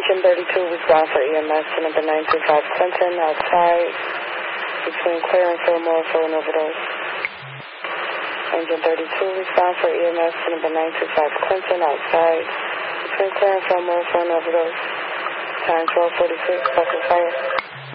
Engine 32, respond for EMS to number 925 Clinton, outside, between Clear and Fillmore for an overdose. Engine 32, respond for EMS to number 925 Clinton, outside, between Clear and Fillmore for an overdose. Time 12:46, fucking fire.